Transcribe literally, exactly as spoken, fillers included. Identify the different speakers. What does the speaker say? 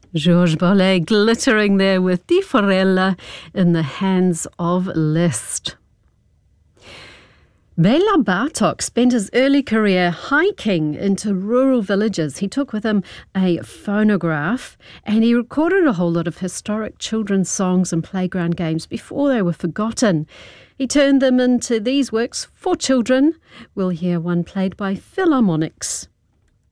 Speaker 1: Georges Bolet glittering there with Di Forella in the hands of Liszt. Bela Bartok spent his early career hiking into rural villages. He took with him a phonograph and he recorded a whole lot of historic children's songs and playground games before they were forgotten. He turned them into these works for children. We'll hear one played by Philharmonics.